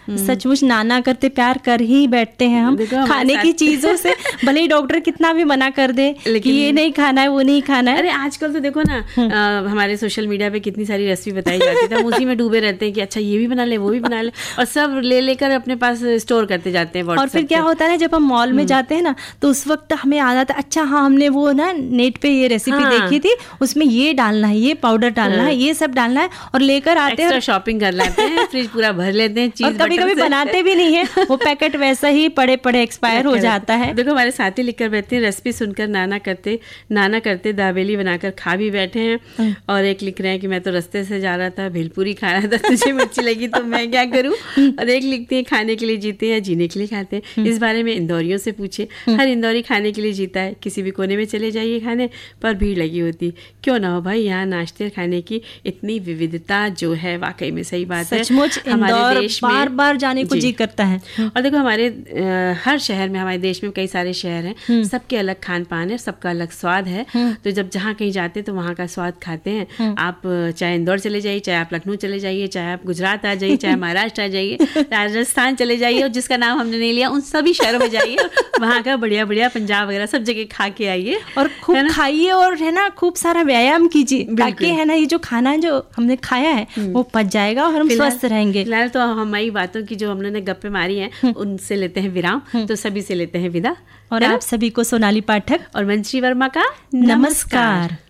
सचमुच नाना करते प्यार कर ही बैठते हैं हम खाने की चीजों से। भले ही डॉक्टर कितना भी मना कर दे कि ये नहीं खाना है, वो नहीं खाना है। अरे आजकल तो देखो ना, हमारे सोशल मीडिया पे कितनी सारी रेसिपी बताई जाती है, हम उसी में डूबे रहते हैं कि अच्छा ये भी बना ले, वो भी बना ले, और सब ले लेकर अपने पास स्टोर करते जाते हैं। और फिर क्या होता है ना, जब हम मॉल में जाते हैं ना, तो उस वक्त हमें याद आता है अच्छा हाँ हमने वो ना नेट पे ये रेसिपी देखी थी, उसमें ये डालना है, ये पाउडर डालना है, ये सब डालना है, और लेकर आते हैं, शॉपिंग कर लेते हैं, फ्रिज पूरा भर लेते हैं चीज। कभी कभी बनाते भी नहीं है, वो पैकेट वैसा ही पड़े पड़े एक्सपायर हो जाता है। देखो हमारे साथी लिखकर बैठते हैं, रेसिपी सुनकर नाना करते दाबेली बनाकर खा भी बैठे हैं। और एक लिख रहे हैं कि मैं तो रास्ते से जा रहा था, भेलपुरी खा रहा था, तुझे मिर्ची लगी तो मैं क्या करूं। और एक लिखते हैं खाने के लिए जीते हैं, जीने के लिए खाते हैं। इस बारे में इंदौरियों से पूछे, हर इंदौरी खाने के लिए जीता है, किसी भी कोने में चले जाइए खाने पर भीड़ लगी होती। क्यों ना हो भाई, यहाँ नाश्ते खाने की इतनी विविधता जो है, वाकई में सही बात है। सचमुच हमारे देश में बार बार जाने को जी करता है। और देखो हमारे हर शहर में, हमारे देश में कई सारे शहर हैं, सबके अलग खान पान है, सबका अलग स्वाद है। तो जब जहाँ कहीं जाते हैं तो वहाँ का स्वाद खाते हैं। आप चाहे इंदौर चले जाइए, चाहे आप लखनऊ चले जाइए, चाहे आप गुजरात आ जाइए, चाहे महाराष्ट्र आ जाइए, राजस्थान चले जाइए, और जिसका नाम हमने नहीं लिया उन सभी शहरों में जाइए, वहाँ का बढ़िया बढ़िया पंजाब वगैरह सब जगह खा के आइए, और खूब खाइए, और है ना खूब सारा व्यायाम कीजिए, ताकि है ना ये जो खाना जो हमने खाया है वो पच जाएगा और हम स्वस्थ रहेंगे। फिलहाल तो हमारी बातों की जो हमने गप्पे मारी हैं उनसे लेते हैं विराम, तो सभी से लेते हैं विदा। और आप सभी को सोनाली पाठक और मंजरी वर्मा का नमस्कार।